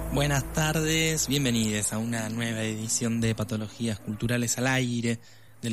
Buenas tardes, bienvenidos a una nueva edición de Patologías Culturales al Aire del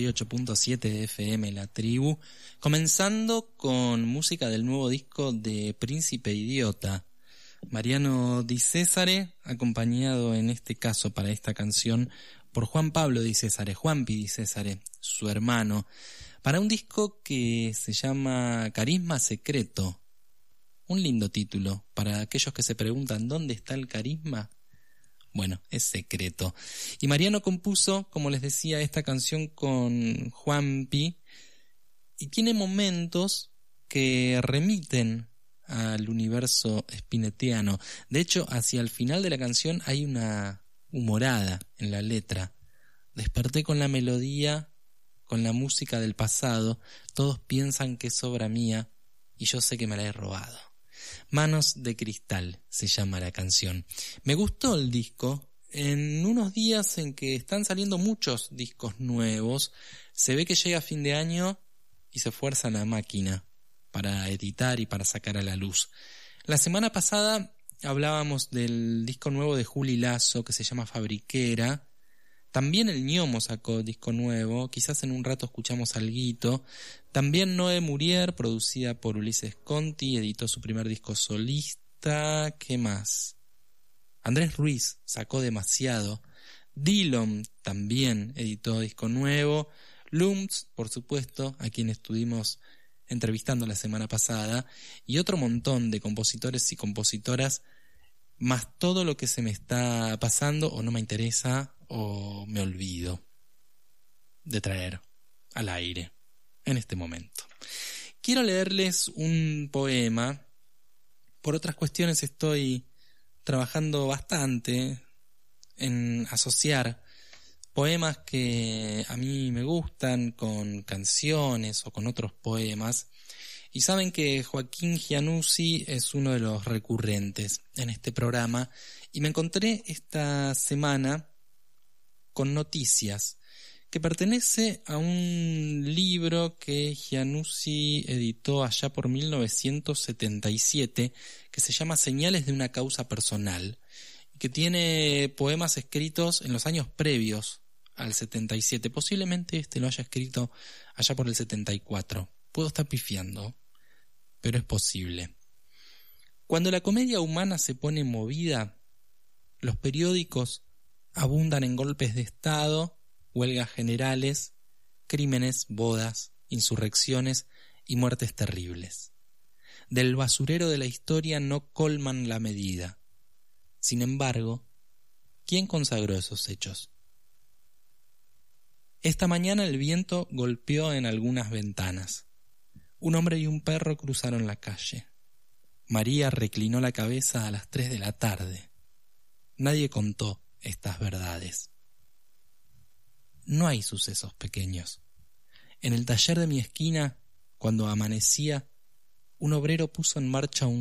88.7 FM La Tribu, comenzando con música del nuevo disco de Príncipe Idiota. Mariano Di Cesare, acompañado en este caso para esta canción por Juan Pablo Di Cesare, Juanpi Di Cesare, su hermano, para un disco que se llama Carisma Secreto. Un lindo título para aquellos que se preguntan ¿dónde está el carisma? Bueno, es secreto. Y Mariano compuso, como les decía, esta canción con Juanpi y tiene momentos que remiten al universo spinettiano. De hecho, hacia el final de la canción hay una humorada en la letra. Desperté con la melodía, con la música del pasado, todos piensan que es obra mía y yo sé que me la he robado. Manos de Cristal se llama la canción. Me gustó el disco. En unos días en que están saliendo muchos discos nuevos, se ve que llega fin de año y se fuerza la máquina para editar y para sacar a la luz. La semana pasada hablábamos del disco nuevo de Juli Lazo que se llama Fabriquera. También el Ñomo sacó disco nuevo, quizás en un rato escuchamos alguito. También Noé Murier, producida por Ulises Conti, editó su primer disco solista. ¿Qué más? Andrés Ruiz sacó Demasiado. Dillom también editó disco nuevo. Lums, por supuesto, a quien estuvimos entrevistando la semana pasada. Y otro montón de compositores y compositoras, más todo lo que se me está pasando o no me interesa o me olvido de traer al aire en este momento. Quiero leerles un poema. Por otras cuestiones estoy trabajando bastante en asociar poemas que a mí me gustan con canciones o con otros poemas. Y saben que Joaquín Giannuzzi es uno de los recurrentes en este programa y me encontré esta semana con Noticias, que pertenece a un libro que Giannuzzi editó allá por 1977, que se llama Señales de una causa personal, y que tiene poemas escritos en los años previos al 77. Posiblemente este lo haya escrito allá por el 74. Puedo estar pifiando, pero es posible. Cuando la comedia humana se pone movida, los periódicos abundan en golpes de Estado, huelgas generales, crímenes, bodas, insurrecciones y muertes terribles. Del basurero de la historia no colman la medida. Sin embargo, ¿quién consagró esos hechos? Esta mañana el viento golpeó en algunas ventanas. Un hombre y un perro cruzaron la calle. María reclinó la cabeza a las 3 de la tarde. Nadie contó estas verdades. No hay sucesos pequeños. En el taller de mi esquina, cuando amanecía, un obrero puso en marcha un